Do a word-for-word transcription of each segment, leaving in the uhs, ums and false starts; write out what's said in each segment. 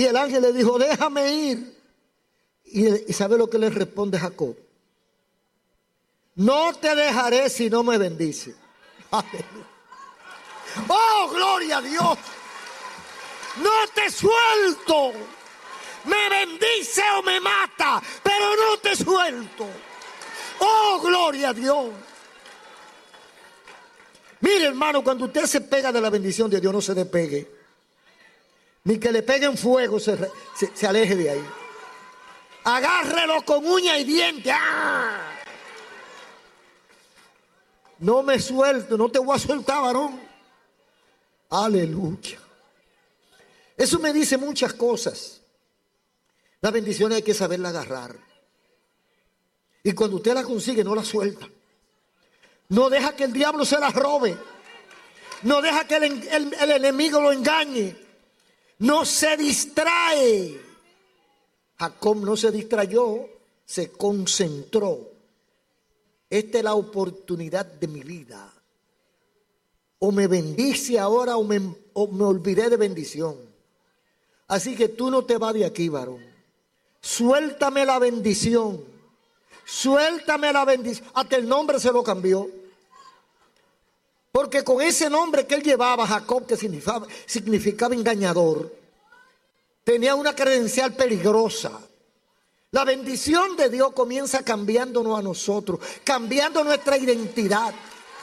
Y el ángel le dijo, déjame ir. Y, y ¿sabe lo que le responde Jacob? No te dejaré si no me bendice. Aleluya. Oh, gloria a Dios. No te suelto. Me bendice o me mata, pero no te suelto. Oh, gloria a Dios. Mire, hermano, cuando usted se pega de la bendición de Dios, no se despegue. Ni que le peguen fuego, se, se, se aleje de ahí. Agárrelo con uña y diente. ¡Ah! No me suelto, no te voy a soltar, varón. Aleluya. Eso me dice muchas cosas. La bendición hay que saberla agarrar. Y cuando usted la consigue, no la suelta. No deja que el diablo se la robe. No deja que el, el, el enemigo lo engañe. No se distrae. Jacob no se distrayó, se concentró. Esta es la oportunidad de mi vida. O me bendice ahora o me, o me olvidé de bendición. Así que tú no te vas de aquí, varón. Suéltame la bendición. Suéltame la bendición. Hasta el nombre se lo cambió. Porque con ese nombre que él llevaba, Jacob, que significaba, significaba engañador, tenía una credencial peligrosa. La bendición de Dios comienza cambiándonos a nosotros, cambiando nuestra identidad.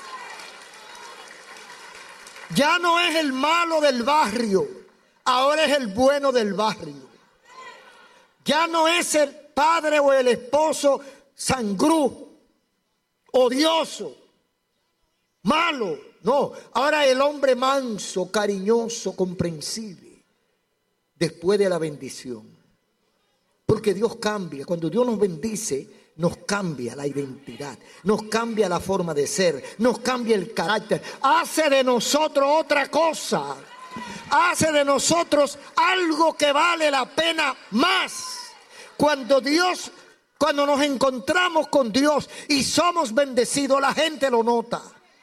Ya no es el malo del barrio, ahora es el bueno del barrio. Ya no es el padre o el esposo sangrú, odioso, malo. No, ahora el hombre manso, cariñoso, comprensible, después de la bendición. Porque Dios cambia. Cuando Dios nos bendice, nos cambia la identidad, nos cambia la forma de ser, nos cambia el carácter. Hace de nosotros otra cosa. Hace de nosotros algo que vale la pena más. Cuando Dios, cuando nos encontramos con Dios y somos bendecidos, la gente lo nota.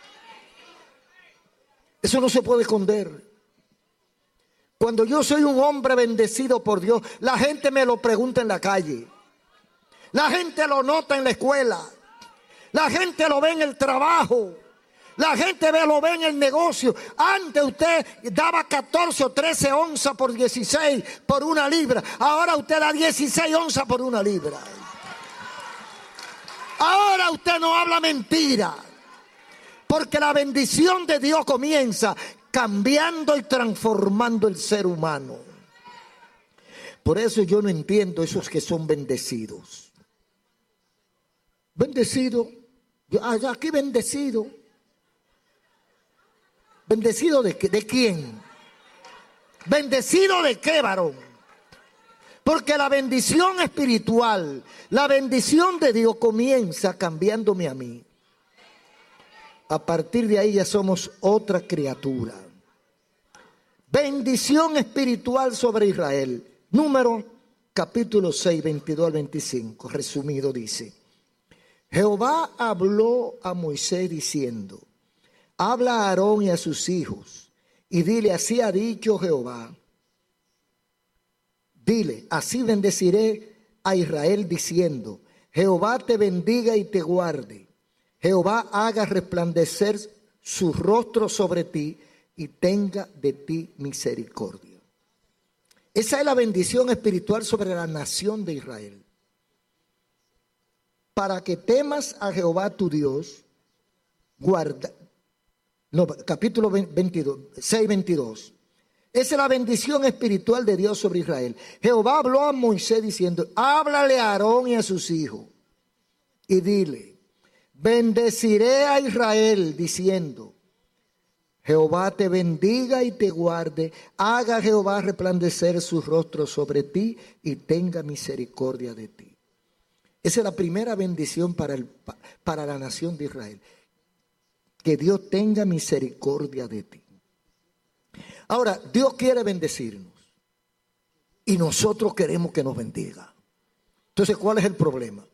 Eso no se puede esconder. Cuando yo soy un hombre bendecido por Dios, la gente me lo pregunta en la calle. La gente lo nota en la escuela. La gente lo ve en el trabajo. La gente ve, lo ve en el negocio. Antes usted daba catorce o trece onzas por dieciséis por una libra. Ahora usted da dieciséis onzas por una libra. Ahora usted no habla mentira. Porque la bendición de Dios comienza cambiando y transformando el ser humano. Por eso yo no entiendo esos que son bendecidos. Bendecido. Yo, aquí bendecido. ¿Bendecido de, de quién? ¿Bendecido de qué, varón? Porque la bendición espiritual, la bendición de Dios comienza cambiándome a mí. A partir de ahí ya somos otra criatura. Bendición espiritual sobre Israel. Número capítulo seis, veintidós al veinticinco. Resumido dice: Jehová habló a Moisés diciendo: habla a Aarón y a sus hijos y dile, así ha dicho Jehová. Dile, así bendeciré a Israel diciendo: Jehová te bendiga y te guarde. Jehová haga resplandecer su rostro sobre ti y tenga de ti misericordia. Esa es la bendición espiritual sobre la nación de Israel. Para que temas a Jehová tu Dios, guarda. No, capítulo veintidós, seis, veintidós. Esa es la bendición espiritual de Dios sobre Israel. Jehová habló a Moisés diciendo: háblale a Aarón y a sus hijos y dile: bendeciré a Israel diciendo: Jehová te bendiga y te guarde, haga Jehová resplandecer su rostro sobre ti y tenga misericordia de ti. Esa es la primera bendición para, el, para la nación de Israel. Que Dios tenga misericordia de ti. Ahora, Dios quiere bendecirnos y nosotros queremos que nos bendiga. Entonces, ¿cuál es el problema?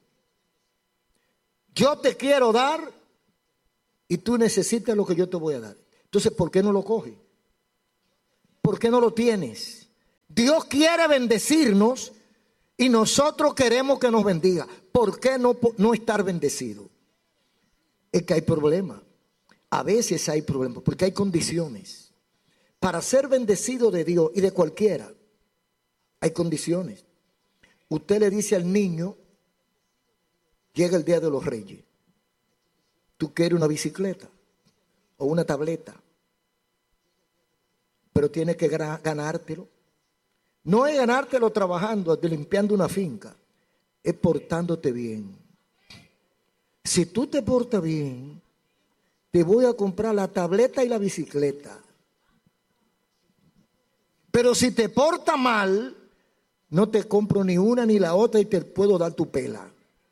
Yo te quiero dar y tú necesitas lo que yo te voy a dar. Entonces, ¿por qué no lo coges? ¿Por qué no lo tienes? Dios quiere bendecirnos y nosotros queremos que nos bendiga. ¿Por qué no, no estar bendecido? Es que hay problemas. A veces hay problemas porque hay condiciones. Para ser bendecido de Dios y de cualquiera, hay condiciones. Usted le dice al niño, llega el día de los Reyes, tú quieres una bicicleta o una tableta, pero tienes que ganártelo. No es ganártelo trabajando, limpiando una finca, es portándote bien. Si tú te portas bien, te voy a comprar la tableta y la bicicleta. Pero si te portas mal, no te compro ni una ni la otra y te puedo dar tu pela.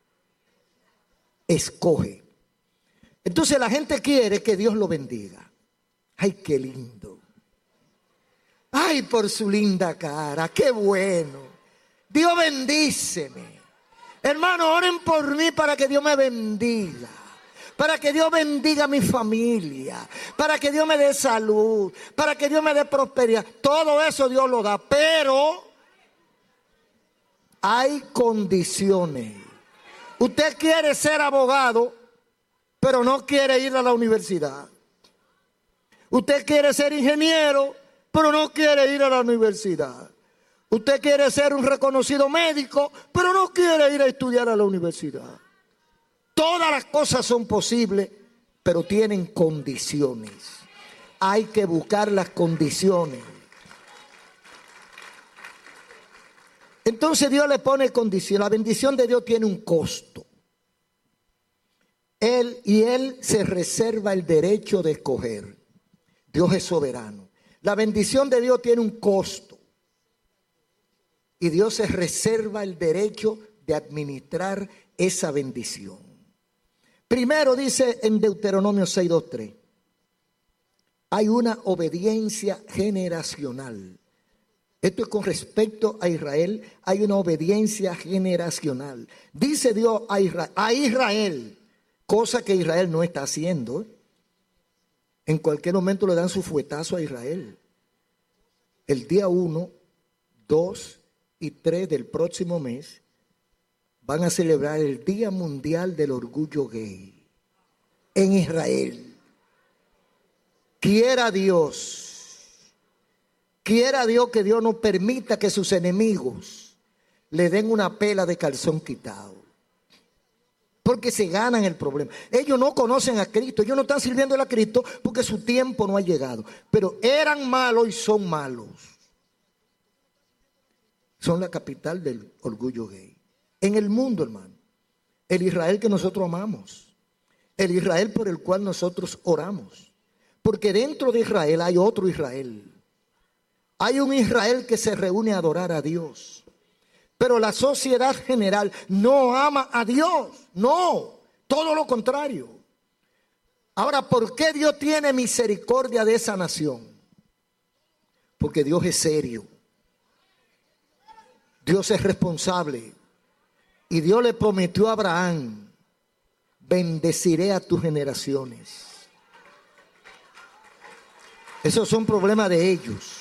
Escoge. Entonces la gente quiere que Dios lo bendiga. Ay, qué lindo. Ay, por su linda cara, qué bueno. Dios bendíceme. Hermano, oren por mí para que Dios me bendiga. Para que Dios bendiga a mi familia. Para que Dios me dé salud. Para que Dios me dé prosperidad. Todo eso Dios lo da. Pero hay condiciones. Usted quiere ser abogado, pero no quiere ir a la universidad. Usted quiere ser ingeniero, pero no quiere ir a la universidad. Usted quiere ser un reconocido médico, pero no quiere ir a estudiar a la universidad. Todas las cosas son posibles, pero tienen condiciones. Hay que buscar las condiciones. Entonces Dios le pone condición. La bendición de Dios tiene un costo. Él y Él se reserva el derecho de escoger. Dios es soberano. La bendición de Dios tiene un costo. Y Dios se reserva el derecho de administrar esa bendición. Primero dice en Deuteronomio seis, dos, tres. Hay una obediencia generacional. Esto es con respecto a Israel. Hay una obediencia generacional. Dice Dios a Israel, a Israel, cosa que Israel no está haciendo. En cualquier momento le dan su fuetazo a Israel. El día uno, dos y tres del próximo mes van a celebrar el Día Mundial del Orgullo Gay en Israel. Quiera Dios, quiera Dios que Dios no permita que sus enemigos le den una pela de calzón quitado. Porque se ganan el problema. Ellos no conocen a Cristo, ellos no están sirviendo a Cristo porque su tiempo no ha llegado. Pero eran malos y son malos. Son la capital del orgullo gay. En el mundo, hermano. El Israel que nosotros amamos. El Israel por el cual nosotros oramos. Porque dentro de Israel hay otro Israel. Hay un Israel que se reúne a adorar a Dios. Pero la sociedad general no ama a Dios. No, todo lo contrario. Ahora, ¿por qué Dios tiene misericordia de esa nación? Porque Dios es serio. Dios es responsable. Y Dios le prometió a Abraham, bendeciré a tus generaciones. Esos son problemas de ellos.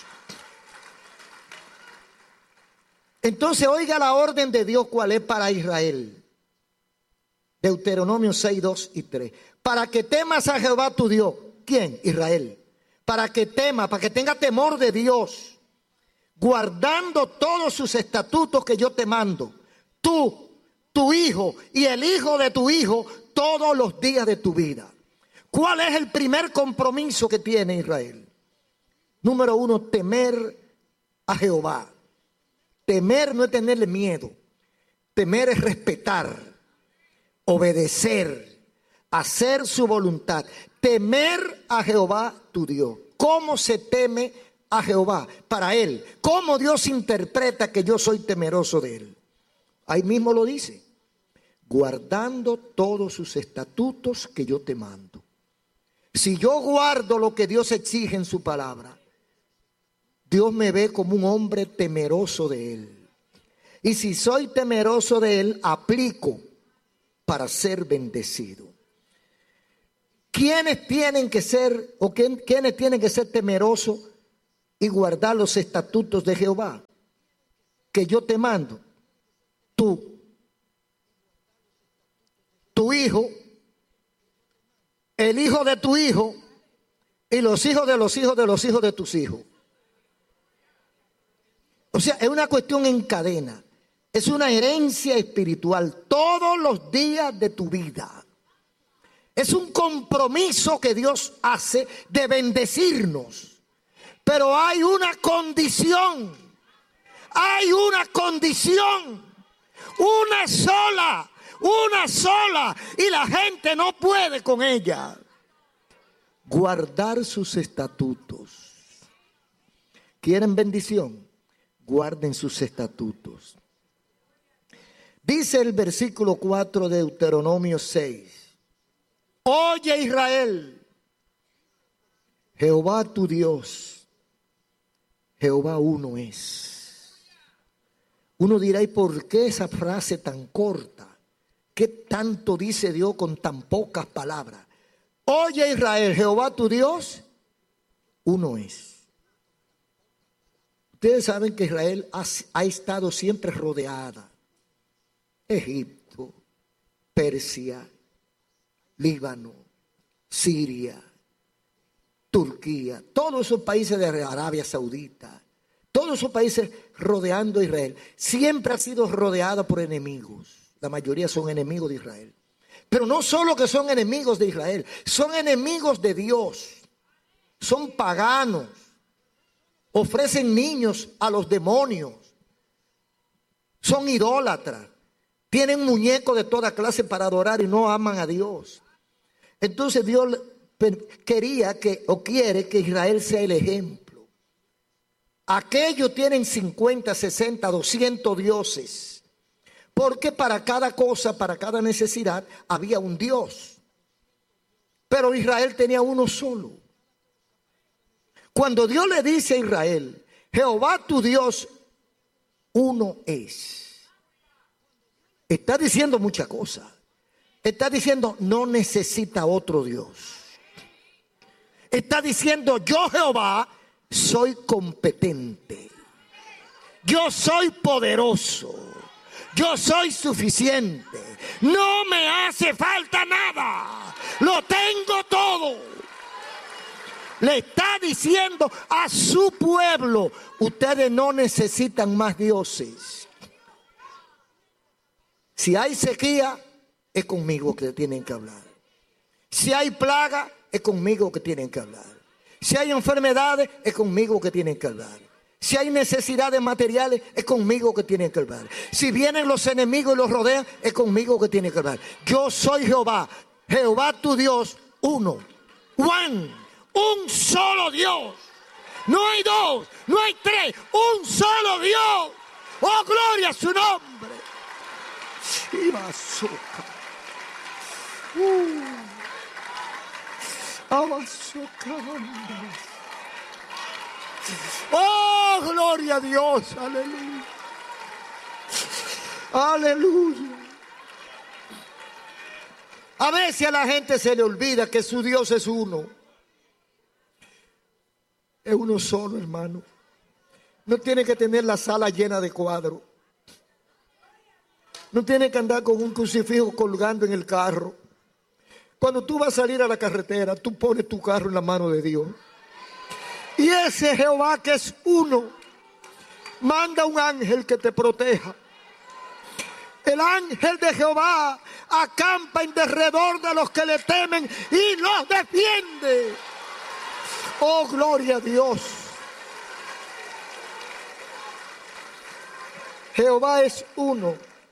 Entonces oiga la orden de Dios cuál es para Israel. Deuteronomio seis, dos y tres. Para que temas a Jehová tu Dios. ¿Quién? Israel. Para que temas, para que tenga temor de Dios. Guardando todos sus estatutos que yo te mando. Tú, tu hijo y el hijo de tu hijo todos los días de tu vida. ¿Cuál es el primer compromiso que tiene Israel? Número uno, temer a Jehová. Temer no es tenerle miedo. Temer es respetar, obedecer, hacer su voluntad. Temer a Jehová tu Dios. ¿Cómo se teme a Jehová? Para él. ¿Cómo Dios interpreta que yo soy temeroso de él? Ahí mismo lo dice. Guardando todos sus estatutos que yo te mando. Si yo guardo lo que Dios exige en su palabra, Dios me ve como un hombre temeroso de él. Y si soy temeroso de él, aplico para ser bendecido. ¿Quiénes tienen que ser o quiénes tienen que ser temerosos y guardar los estatutos de Jehová? que yo te mando, tú, tu hijo, el hijo de tu hijo y los hijos de los hijos de los hijos de tus hijos. O sea, es una cuestión en cadena. Es una herencia espiritual todos los días de tu vida. Es un compromiso que Dios hace de bendecirnos. Pero hay una condición. Hay una condición. Una sola. Una sola. Y la gente no puede con ella. Guardar sus estatutos. ¿Quieren bendición? Guarden sus estatutos. Dice el versículo cuatro de Deuteronomio seis. Oye Israel, Jehová tu Dios, Jehová uno es. Uno dirá, ¿y por qué esa frase tan corta? ¿Qué tanto dice Dios con tan pocas palabras? Oye Israel, Jehová tu Dios, uno es. Ustedes saben que Israel ha, ha estado siempre rodeada. Egipto, Persia, Líbano, Siria, Turquía, todos esos países de Arabia Saudita, todos esos países rodeando a Israel, siempre ha sido rodeada por enemigos. La mayoría son enemigos de Israel. Pero no solo que son enemigos de Israel, son enemigos de Dios. Son paganos. Ofrecen niños a los demonios. Son idólatras. Tienen muñecos de toda clase para adorar y no aman a Dios. Entonces Dios quería que o quiere que Israel sea el ejemplo. Aquellos tienen cincuenta, sesenta, doscientos dioses. Porque para cada cosa, para cada necesidad, había un Dios. Pero Israel tenía uno solo. Cuando Dios le dice a Israel, Jehová tu Dios, uno es. Está diciendo muchas cosas. Está diciendo, no necesita otro Dios. Está diciendo, yo Jehová soy competente. Yo soy poderoso. Yo soy suficiente. No me hace falta nada. Lo tengo todo. Le está diciendo a su pueblo, ustedes no necesitan más dioses. Si hay sequía, es conmigo que tienen que hablar. Si hay plaga, es conmigo que tienen que hablar. Si hay enfermedades, es conmigo que tienen que hablar. Si hay necesidades materiales, es conmigo que tienen que hablar. Si vienen los enemigos y los rodean, es conmigo que tienen que hablar. Yo soy Jehová, Jehová tu Dios, uno. One, un solo Dios. No hay dos, no hay tres, un solo Dios. Oh, gloria a su nombre. Shibazuka. Uh. Abazuka. Oh, gloria a Dios, aleluya. Aleluya. A veces a la gente se le olvida que su Dios es uno. Es uno solo, hermano. No tiene que tener la sala llena de cuadros. No tiene que andar con un crucifijo colgando en el carro. Cuando tú vas a salir a la carretera, tú pones tu carro en la mano de Dios. Y ese Jehová que es uno, manda un ángel que te proteja. El ángel de Jehová acampa en derredor de los que le temen y los defiende. Oh, gloria a Dios. Jehová es uno.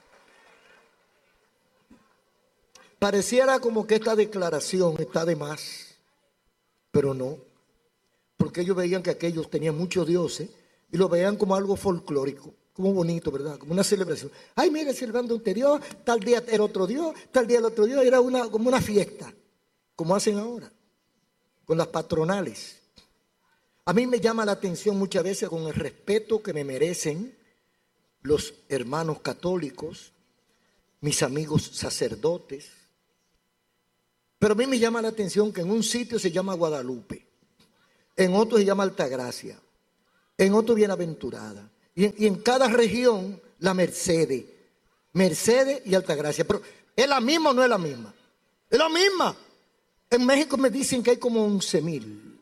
Pareciera como que esta declaración está de más, pero no. Porque ellos veían que aquellos tenían muchos dioses y lo veían como algo folclórico, como bonito, ¿verdad? Como una celebración. Ay, mire, celebrando un Dios, tal día era otro Dios, tal día el otro Dios, era una, como una fiesta, como hacen ahora, con las patronales. A mí me llama la atención muchas veces con el respeto que me merecen los hermanos católicos, mis amigos sacerdotes. Pero a mí me llama la atención que en un sitio se llama Guadalupe, en otro se llama Altagracia, en otro Bienaventurada, Y, y en cada región la Mercedes. Mercedes y Altagracia. Pero ¿es la misma o no es la misma? Es la misma. En México me dicen que hay como once mil.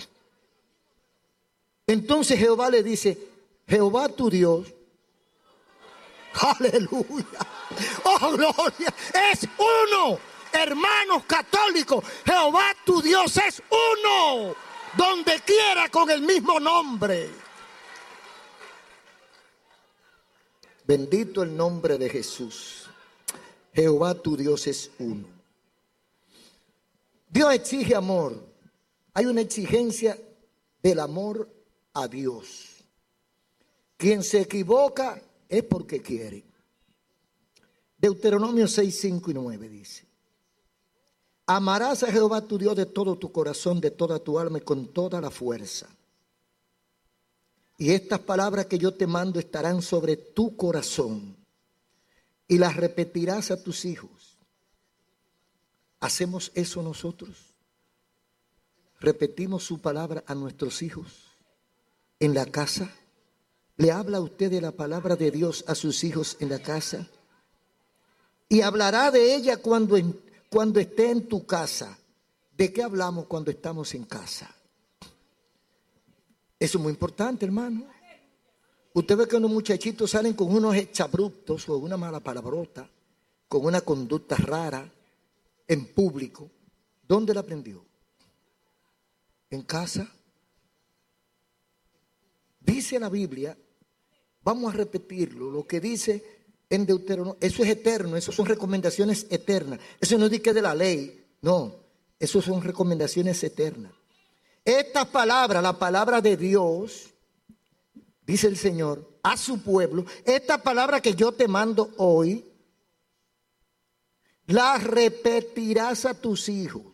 Entonces Jehová le dice, Jehová tu Dios, aleluya, oh gloria, es uno. Hermanos católicos, Jehová tu Dios es uno, donde quiera con el mismo nombre. Bendito el nombre de Jesús. Jehová tu Dios es uno. Dios exige amor. Hay una exigencia del amor a Dios. Quien se equivoca es porque quiere. Deuteronomio seis, cinco y nueve dice: amarás a Jehová tu Dios de todo tu corazón, de toda tu alma y con toda la fuerza. Y estas palabras que yo te mando estarán sobre tu corazón y las repetirás a tus hijos. ¿Hacemos eso nosotros? ¿Repetimos su palabra a nuestros hijos en la casa? ¿Le habla usted de la palabra de Dios a sus hijos en la casa? Y hablará de ella cuando, en, cuando esté en tu casa. ¿De qué hablamos cuando estamos en casa? Eso es muy importante, hermano. Usted ve que unos muchachitos salen con unos exabruptos o una mala palabrota, con una conducta rara en público. ¿Dónde la aprendió? ¿En casa? Dice la Biblia, vamos a repetirlo, lo que dice en Deuteronomio. Eso es eterno, eso son recomendaciones eternas. Eso no dice de la ley, no, eso son recomendaciones eternas. Estas palabras, la palabra de Dios, dice el Señor, a su pueblo, esta palabra que yo te mando hoy, la repetirás a tus hijos.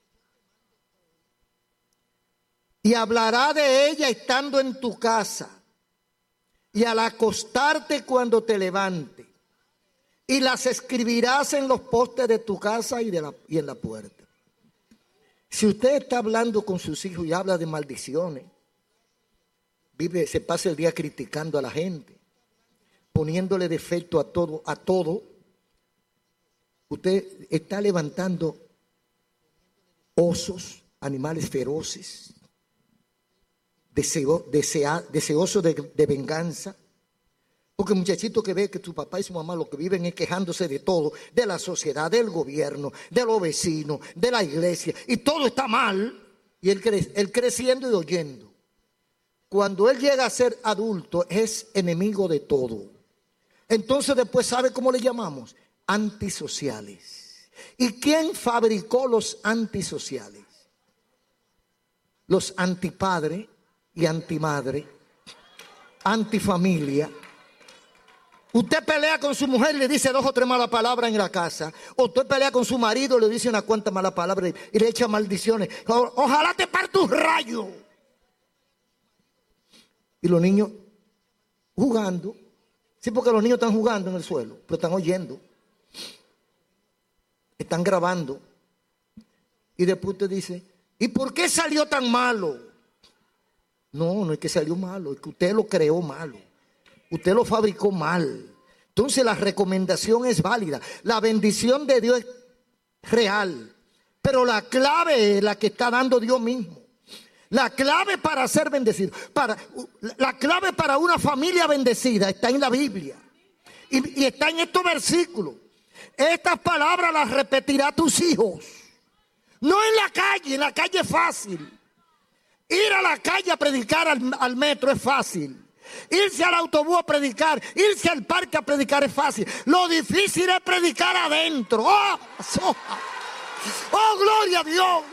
Y hablará de ella estando en tu casa, y al acostarte cuando te levantes, y las escribirás en los postes de tu casa y, de la, y en la puerta. Si usted está hablando con sus hijos y habla de maldiciones, vive, se pasa el día criticando a la gente, poniéndole defecto a todo, a todo, usted está levantando osos, animales feroces, deseo, desea, deseosos de, de venganza. Porque muchachito que ve que su papá y su mamá lo que viven es quejándose de todo, de la sociedad, del gobierno, de los vecinos, de la iglesia, y todo está mal, y él, cre él creciendo y oyendo. Cuando él llega a ser adulto es enemigo de todo. Entonces después, ¿sabe cómo le llamamos? Antisociales. ¿Y quién fabricó los antisociales? Los antipadre y antimadre, antifamilia. Usted pelea con su mujer y le dice dos o tres malas palabras en la casa. O usted pelea con su marido y le dice una cuanta malas palabras y le echa maldiciones. O, ojalá te parte un rayo. Y los niños jugando. Sí, porque los niños están jugando en el suelo, pero están oyendo. Están grabando. Y después usted dice, ¿y por qué salió tan malo? No, no es que salió malo, es que usted lo creó malo. Usted lo fabricó mal. Entonces la recomendación es válida. La bendición de Dios es real. Pero la clave es la que está dando Dios mismo. La clave para ser bendecido, para, la clave para una familia bendecida está en la Biblia. Y, y está en estos versículos. Estas palabras las repetirá tus hijos. No en la calle, en la calle es fácil. Ir a la calle a predicar al, al metro es fácil. Irse al autobús a predicar, irse al parque a predicar es fácil. Lo difícil es predicar adentro. ¡Oh, oh, oh gloria a Dios!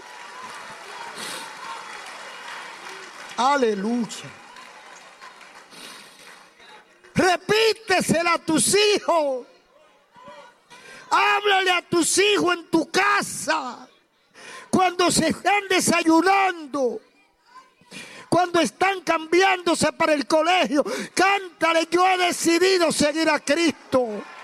Aleluya. Repítesela a tus hijos. Háblale a tus hijos en tu casa. Cuando se están desayunando. Cuando están cambiándose para el colegio, cántale, yo he decidido seguir a Cristo.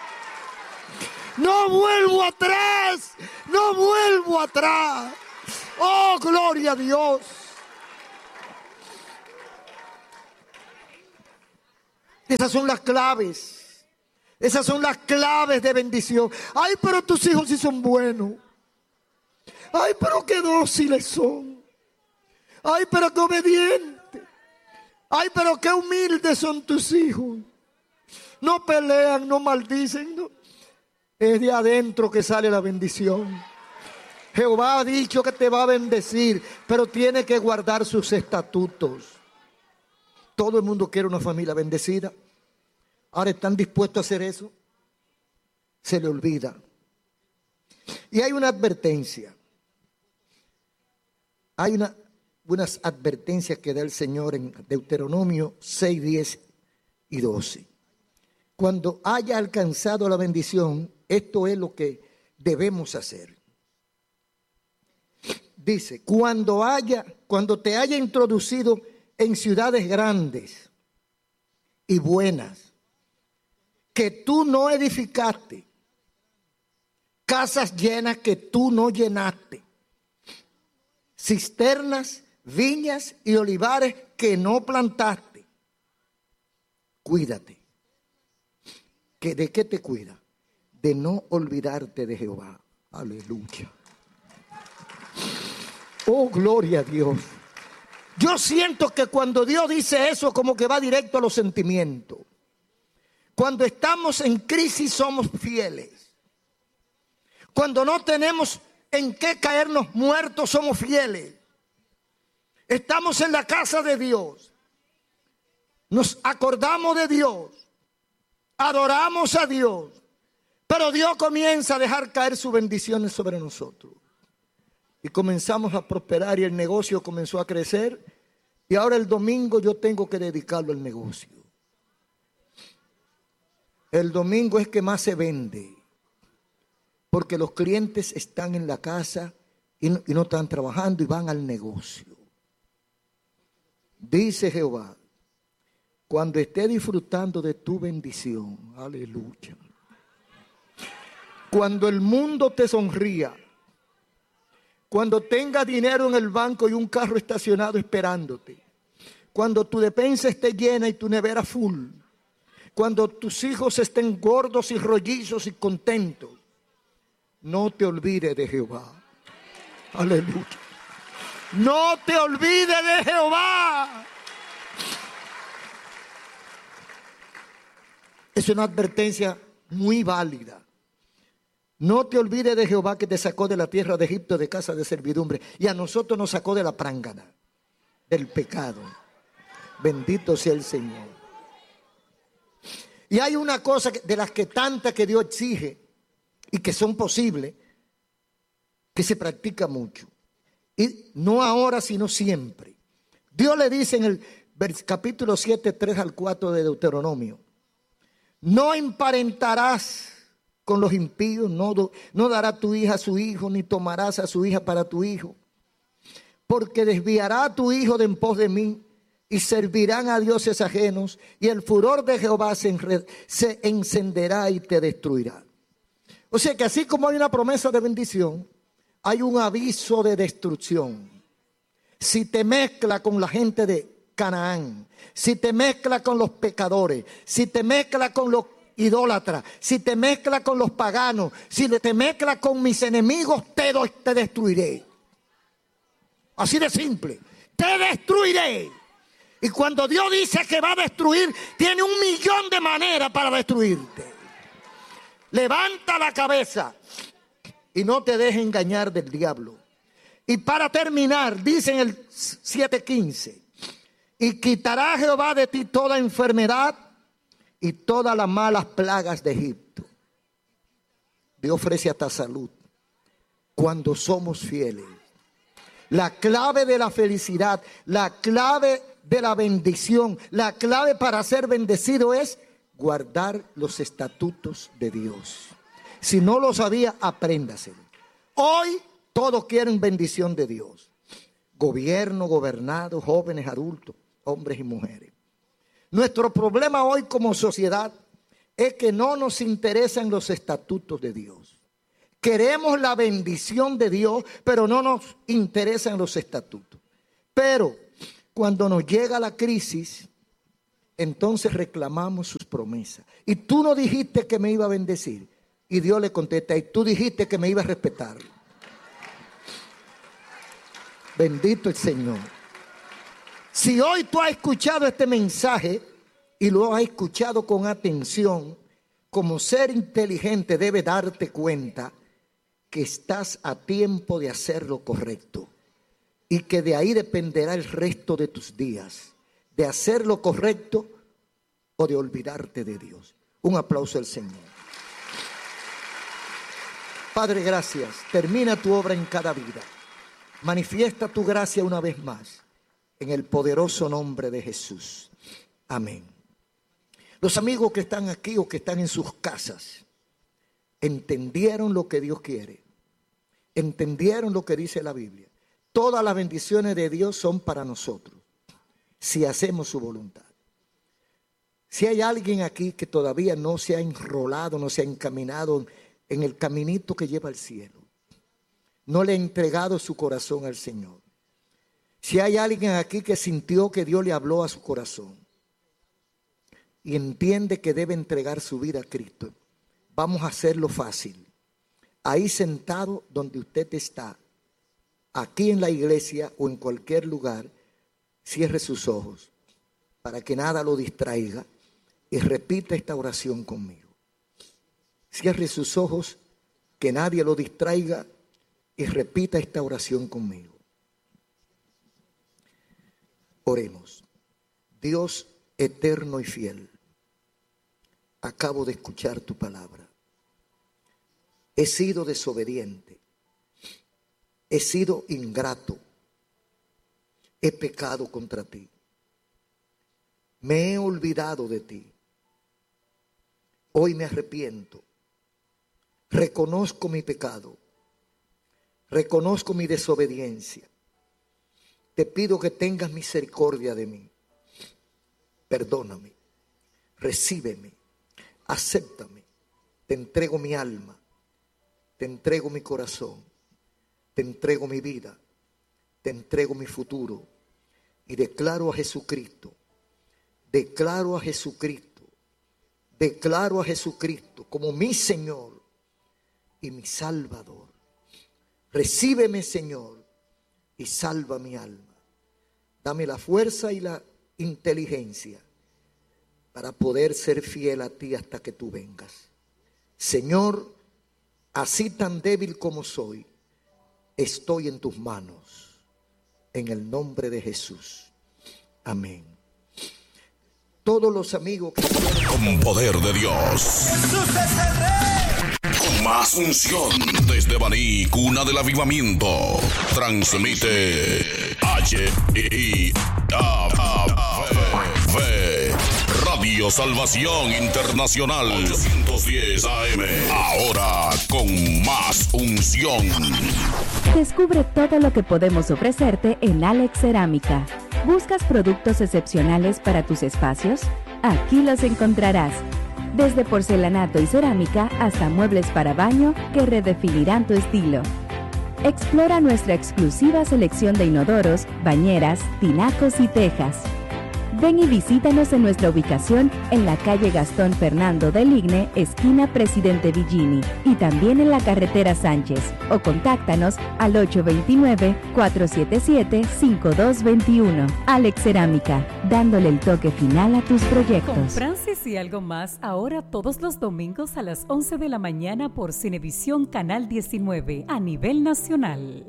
No vuelvo atrás, no vuelvo atrás. Oh, gloria a Dios. Esas son las claves. Esas son las claves de bendición. Ay, pero tus hijos sí son buenos. Ay, pero qué dóciles son. Ay, pero qué obedientes. Ay, pero qué humildes son tus hijos. No pelean, no maldicen. No. Es de adentro que sale la bendición. Jehová ha dicho que te va a bendecir, pero tiene que guardar sus estatutos. Todo el mundo quiere una familia bendecida. Ahora están dispuestos a hacer eso. Se le olvida. Y hay una advertencia. Hay una, unas advertencias que da el Señor en Deuteronomio seis, diez y doce. Cuando haya alcanzado la bendición, esto es lo que debemos hacer. Dice, cuando haya, cuando te haya introducido en ciudades grandes y buenas, que tú no edificaste, casas llenas que tú no llenaste, cisternas, viñas y olivares que no plantaste, cuídate. ¿Que ¿De qué te cuida? De no olvidarte de Jehová. Aleluya. Oh, gloria a Dios. Yo siento que cuando Dios dice eso, como que va directo a los sentimientos. Cuando estamos en crisis somos fieles. Cuando no tenemos en qué caernos muertos somos fieles. Estamos en la casa de Dios. Nos acordamos de Dios. Adoramos a Dios. Pero Dios comienza a dejar caer sus bendiciones sobre nosotros. Y comenzamos a prosperar y el negocio comenzó a crecer. Y ahora el domingo yo tengo que dedicarlo al negocio. El domingo es que más se vende. Porque los clientes están en la casa y no, y no están trabajando y van al negocio. Dice Jehová, cuando esté disfrutando de tu bendición, aleluya. Cuando el mundo te sonría, cuando tenga dinero en el banco y un carro estacionado esperándote, cuando tu despensa esté llena y tu nevera full, cuando tus hijos estén gordos y rollizos y contentos, no te olvides de Jehová. Aleluya. No te olvides de Jehová. Es una advertencia muy válida. No te olvides de Jehová que te sacó de la tierra de Egipto de casa de servidumbre. Y a nosotros nos sacó de la prángana, del pecado. Bendito sea el Señor. Y hay una cosa de las que tantas que Dios exige y que son posibles, que se practica mucho. Y no ahora, sino siempre. Dios le dice en el capítulo siete, tres al cuatro de Deuteronomio: no emparentarás con los impíos, no, no dará tu hija a su hijo, ni tomarás a su hija para tu hijo, porque desviará a tu hijo de en pos de mí, y servirán a dioses ajenos, y el furor de Jehová se, enred, se encenderá y te destruirá. O sea que así como hay una promesa de bendición, hay un aviso de destrucción. Si te mezcla con la gente de Canaán, si te mezcla con los pecadores, si te mezcla con los idólatras, si te mezcla con los paganos, si te mezcla con mis enemigos, te, do, te destruiré. Así de simple. Te destruiré. Y cuando Dios dice que va a destruir, tiene un millón de maneras para destruirte. Levanta la cabeza y no te dejes engañar del diablo. Y para terminar, dice en el siete quince: y quitará Jehová de ti toda enfermedad y todas las malas plagas de Egipto. Dios ofrece hasta salud cuando somos fieles. La clave de la felicidad, la clave de la bendición, la clave para ser bendecido es guardar los estatutos de Dios. Si no lo sabía, apréndaselo. Hoy todos quieren bendición de Dios. Gobierno, gobernado, jóvenes, adultos, hombres y mujeres. Nuestro problema hoy como sociedad es que no nos interesan los estatutos de Dios. Queremos la bendición de Dios, pero no nos interesan los estatutos. Pero cuando nos llega la crisis entonces reclamamos sus promesas. Y tú no dijiste que me iba a bendecir. Y Dios le contesta, y tú dijiste que me iba a respetar. Bendito el Señor. Si hoy tú has escuchado este mensaje y lo has escuchado con atención, como ser inteligente debe darte cuenta que estás a tiempo de hacer lo correcto y que de ahí dependerá el resto de tus días, de hacer lo correcto o de olvidarte de Dios. Un aplauso al Señor. Padre, gracias. Termina tu obra en cada vida. Manifiesta tu gracia una vez más, en el poderoso nombre de Jesús. Amén. Los amigos que están aquí o que están en sus casas, entendieron lo que Dios quiere. Entendieron lo que dice la Biblia. Todas las bendiciones de Dios son para nosotros, si hacemos su voluntad. Si hay alguien aquí que todavía no se ha enrolado, no se ha encaminado en el caminito que lleva al cielo, no le ha entregado su corazón al Señor. Si hay alguien aquí que sintió que Dios le habló a su corazón y entiende que debe entregar su vida a Cristo, vamos a hacerlo fácil. Ahí sentado donde usted está, aquí en la iglesia o en cualquier lugar, cierre sus ojos para que nada lo distraiga y repita esta oración conmigo. Cierre sus ojos, que nadie lo distraiga y repita esta oración conmigo. Oremos. Dios eterno y fiel, acabo de escuchar tu palabra. He sido desobediente, he sido ingrato, he pecado contra ti, me he olvidado de ti. Hoy me arrepiento, reconozco mi pecado, reconozco mi desobediencia. Te pido que tengas misericordia de mí. Perdóname, recíbeme, acéptame. Te entrego mi alma, te entrego mi corazón, te entrego mi vida, te entrego mi futuro. Y declaro a Jesucristo, declaro a Jesucristo, declaro a Jesucristo como mi Señor y mi Salvador. Recíbeme, Señor, y salva mi alma. Dame la fuerza y la inteligencia para poder ser fiel a ti hasta que tú vengas. Señor, así tan débil como soy, estoy en tus manos. En el nombre de Jesús. Amén. Todos los amigos que... Con poder de Dios. Jesús es el Rey. Con más unción desde Baní, cuna del avivamiento. Transmite H I A V Radio Salvación Internacional ochocientos diez A M. Ahora con más unción. Descubre todo lo que podemos ofrecerte en Alex Cerámica. ¿Buscas productos excepcionales para tus espacios? Aquí los encontrarás. Desde porcelanato y cerámica hasta muebles para baño que redefinirán tu estilo. Explora nuestra exclusiva selección de inodoros, bañeras, tinacos y tejas. Ven y visítanos en nuestra ubicación en la calle Gastón Fernando del Igne, esquina Presidente Villini, y también en la carretera Sánchez, o contáctanos al ocho dos nueve, cuatro siete siete, cinco dos dos uno. Alex Cerámica, dándole el toque final a tus proyectos. Con Francis y algo más, ahora todos los domingos a las once de la mañana por Cinevisión Canal diecinueve a nivel nacional.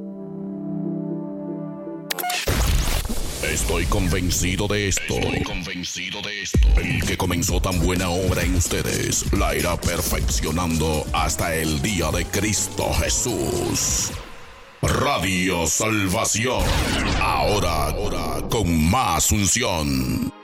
Estoy convencido de esto. Estoy convencido de esto. El que comenzó tan buena obra en ustedes la irá perfeccionando hasta el día de Cristo Jesús. Radio Salvación. Ahora, ahora con más unción.